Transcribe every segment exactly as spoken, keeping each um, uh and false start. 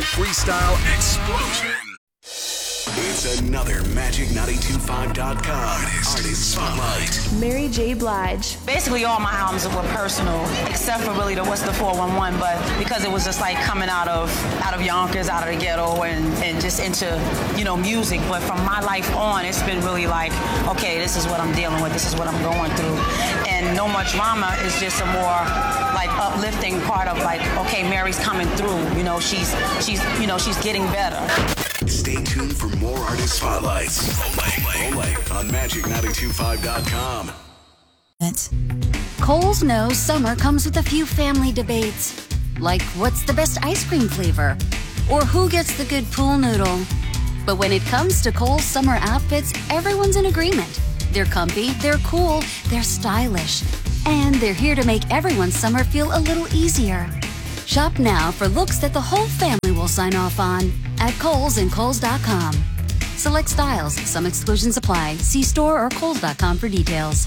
freestyle explosion. It's another Magic nine two five dot com Artist, Artist Spotlight. Mary J. Blige. Basically, all my albums were personal, except for really the What's the four one one, but because it was just like coming out of out of Yonkers, out of the ghetto, and, and just into, you know, music. But from my life on, it's been really like, okay, this is what I'm dealing with, this is what I'm going through. And No More Drama is just a more like uplifting part of like, okay, Mary's coming through, you know, she's she's you know, she's getting better. Stay tuned for more Artist Spotlights only, only on Magic nine two five dot com. Kohl's knows summer comes with a few family debates, like what's the best ice cream flavor, or who gets the good pool noodle. But when it comes to Kohl's summer outfits, everyone's in agreement. They're comfy, they're cool, they're stylish, and they're here to make everyone's summer feel a little easier. Shop now for looks that the whole family will sign off on at Kohl's and Kohl's dot com. Select styles. Some exclusions apply. See store or Kohl's dot com for details.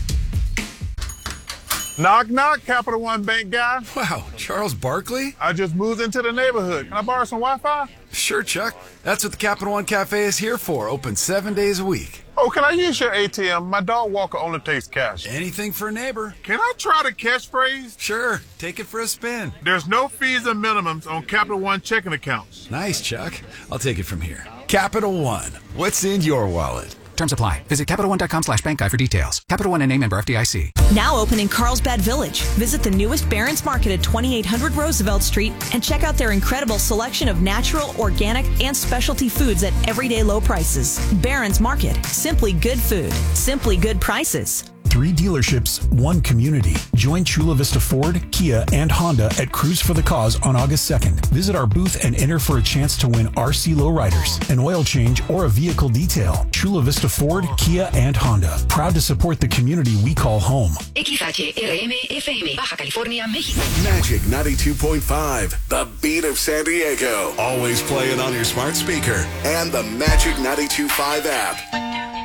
Knock, knock, Capital One Bank guy. Wow, Charles Barkley? I just moved into the neighborhood. Can I borrow some Wi-Fi? Sure, Chuck. That's what the Capital One Cafe is here for. Open seven days a week. Oh, can I use your A T M? My dog Walker only takes cash. Anything for a neighbor. Can I try the catchphrase? Sure, take it for a spin. There's no fees and minimums on Capital One checking accounts. Nice, Chuck. I'll take it from here. Capital One. What's in your wallet? Terms apply. Visit Capital One dot com slash bank guide for details. Capital One and A member F D I C. Now open in Carlsbad Village. Visit the newest Barron's Market at twenty-eight hundred Roosevelt Street and check out their incredible selection of natural, organic, and specialty foods at everyday low prices. Barron's Market. Simply good food. Simply good prices. Three dealerships, one community. Join Chula Vista Ford, Kia, and Honda at Cruise for the Cause on August second. Visit our booth and enter for a chance to win R C Lowriders, an oil change, or a vehicle detail. Chula Vista Ford, Kia, and Honda. Proud to support the community we call home. Magic ninety-two point five, the beat of San Diego. Always playing on your smart speaker and the Magic ninety-two point five app.